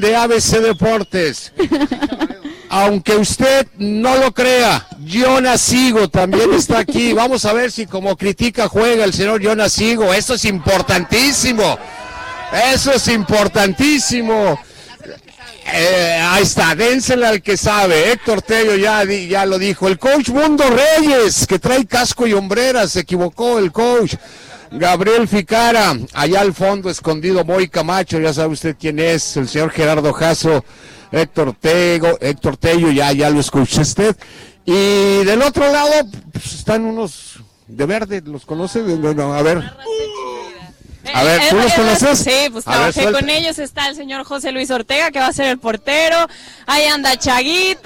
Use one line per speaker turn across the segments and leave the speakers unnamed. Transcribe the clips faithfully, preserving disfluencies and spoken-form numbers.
de A B C Deportes. Aunque usted no lo crea, Jonas Sigo también está aquí. Vamos a ver si como critica juega el señor Jonas Sigo. Eso es importantísimo. Eso es importantísimo. Eh, ahí está, dénsela al que sabe. Héctor Tello ya, ya lo dijo. El coach Mundo Reyes, que trae casco y hombreras. Se equivocó el coach. Gabriel Ficara, allá al fondo escondido Moy Camacho, ya sabe usted quién es, el señor Gerardo Jasso, Héctor Tego, Héctor Tello, ya, ya lo escuché usted. Y del otro lado, pues, están unos de verde, ¿los conoce? No, no, a ver. A ver, ¿tú los conoces?
Sí, pues trabajé ver, con ellos, está el señor José Luis Ortega, que va a ser el portero, ahí anda Chaguito.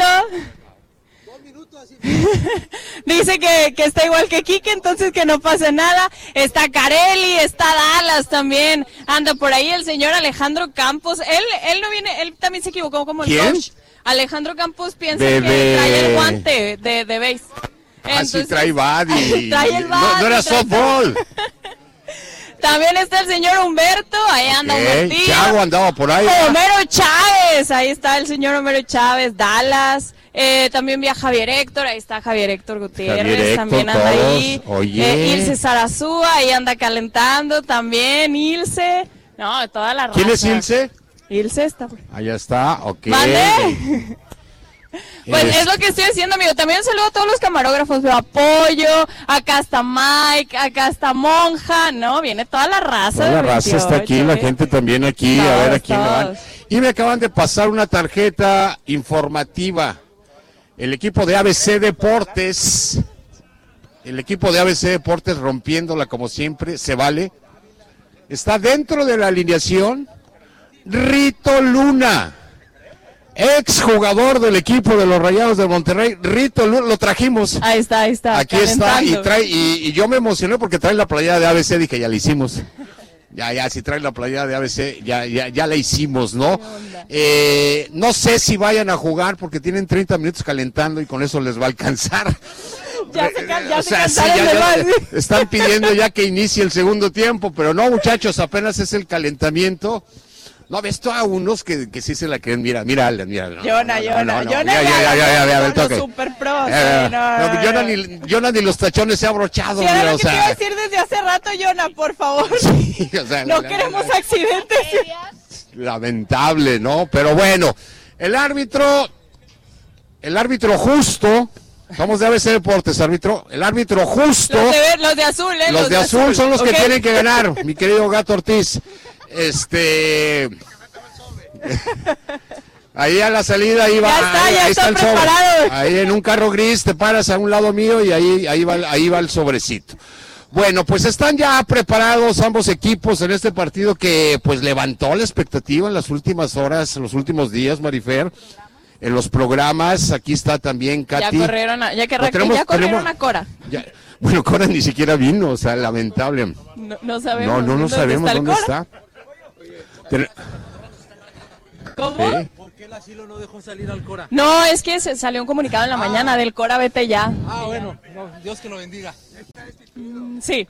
Dice que, que está igual que Quique, entonces que no pasa nada. Está Carelli, está Dallas también, anda por ahí el señor Alejandro Campos. Él él no viene, él también se equivocó como el
¿Quién?
coach. Alejandro Campos piensa
de,
que
de...
trae el guante de, de base.
Ah, entonces, sí, trae body.
Trae el body.
No, no era softball.
También está el señor Humberto, ahí anda
okay.
Humbertillo.
Chago andaba por ahí.
Homero Chávez, ahí está el señor Homero Chávez, Dallas. Eh, también vi a Javier Héctor, ahí está Javier Héctor Gutiérrez,
Javier Héctor,
también anda
todos.
ahí.
Oye.
Eh, Ilse Sarazúa, ahí anda calentando también, Ilse. No, toda la raza.
¿Quién es Ilse?
Ilse está.
Allá está, ok.
¿Vale? Pues es... es lo que estoy haciendo, amigo. También un saludo a todos los camarógrafos. Veo apoyo. Acá está Mike, acá está Monja, ¿no? Viene toda la raza.
Toda la raza veintiocho, está aquí, ¿eh? La gente también aquí. Todos, a ver, aquí me van. Y me acaban de pasar una tarjeta informativa. El equipo de A B C Deportes, el equipo de A B C Deportes rompiéndola como siempre, se vale. Está dentro de la alineación Rito Luna, ex jugador del equipo de los Rayados de Monterrey. Rito Luna, lo trajimos.
Ahí está, ahí está.
Aquí está y trae, y, y yo me emocioné porque trae la playera de A B C, dije, ya la hicimos. Ya, ya, si trae la playera de A B C, ya, ya, ya la hicimos, ¿no? Eh, no sé si vayan a jugar porque tienen treinta minutos calentando y con eso les va a alcanzar.
Ya se, ya
o sea, sí, ya, ya, están pidiendo ya que inicie el segundo tiempo, pero no, muchachos, apenas es el calentamiento. No, ves tú a unos que, que sí se la creen, mira, mira, mira. No,
Yona,
no,
Yona,
no, no,
Yona,
ya, ya, ya, ya, ya, ya,
toque. Super pro,
eh,
sí, no,
no, Yona, ni, Yona ni los tachones se ha abrochado.
Sí,
mira,
era lo
o
que
sea,
te iba a decir desde hace rato, Yona, por favor.
Sí, o sea,
no
la,
queremos
la, la,
accidentes.
Lamentable, ¿no? Pero bueno, el árbitro, el árbitro justo. Somos de A B C Deportes, árbitro. El árbitro justo.
Los de, los de azul, ¿eh?
Los, los de, de azul, azul son los
okay.
que tienen que ganar, mi querido Gato Ortiz. Este. Ahí a la salida, ahí va.
Ya está,
ahí,
ya
ahí
está,
está el
preparado.
sobre. Ahí en un carro gris te paras a un lado mío y ahí, ahí, va, ahí va el sobrecito. Bueno, pues están ya preparados ambos equipos en este partido que pues levantó la expectativa en las últimas horas, en los últimos días, Marifer. En los programas, aquí está también Katy.
Ya corrieron a, ya que no, tenemos, ya corrieron tenemos, a Cora.
Ya, bueno, Cora ni siquiera vino, o sea, lamentable.
No, no sabemos.
No, no, no
dónde
sabemos
está
dónde está. Ten...
¿Cómo?
¿Sí?
¿Por qué el asilo no dejó salir al Cora?
No, es que se salió un comunicado en la ah. mañana del Cora, vete ya.
Ah, bueno, no, Dios que lo bendiga.
Mm, sí.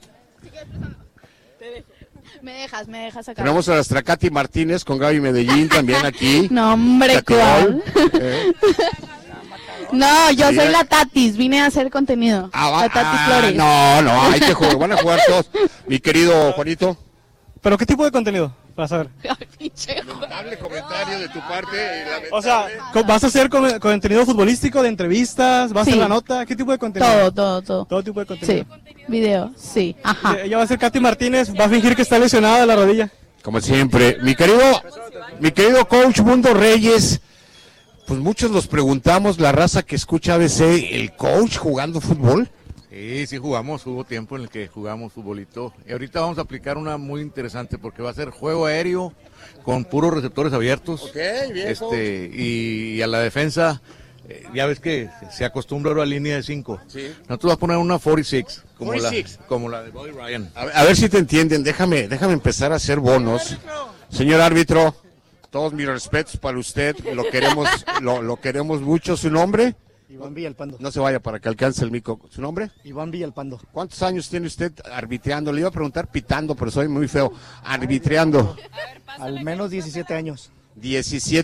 Me dejas, me dejas acá.
Tenemos a nuestra Katy Martínez con Gaby Medellín también aquí.
No, hombre, ¿cuál? Eh. No, yo sí, soy la Tatis, vine a hacer contenido.
Ah, va,
la Tatis
ah,
Flores.
No, no, hay que jugar, van a jugar todos. Mi querido Juanito.
¿Pero qué tipo de contenido? Para saber.
Lamentable comentario de tu parte.
O sea, ¿vas a hacer co contenido futbolístico, de entrevistas? ¿Vas sí. a hacer la nota? ¿Qué tipo de contenido?
Todo, todo, todo.
Todo tipo de contenido.
Sí, video, sí, ajá.
Ella va a ser Katy Martínez, va a fingir que está lesionada de la rodilla.
Como siempre. Mi querido, mi querido coach Mundo Reyes, pues muchos nos preguntamos, la raza que escucha A B C, ¿el coach jugando fútbol?
Sí, sí jugamos, hubo tiempo en el que jugamos futbolito. Y ahorita vamos a aplicar una muy interesante porque va a ser juego aéreo con puros receptores abiertos.
Ok, bien.
Este, y, y a la defensa, eh, ya ves que se acostumbra ahora a línea de cinco.
Sí.
Nosotros vamos a poner una cuarenta y seis, como,
cuarenta y seis.
La, como la de Bobby Ryan.
A ver, a ver si te entienden, déjame, déjame empezar a hacer bonos. Señor árbitro, todos mis respetos para usted, lo queremos, lo, lo queremos mucho. ¿Su nombre?
Iván Villalpando.
No se vaya para que alcance el micro. ¿Su nombre?
Iván Villalpando.
¿Cuántos años tiene usted arbitreando? Le iba a preguntar pitando, pero soy muy feo. Arbitreando.
Al menos diecisiete años.
diecisiete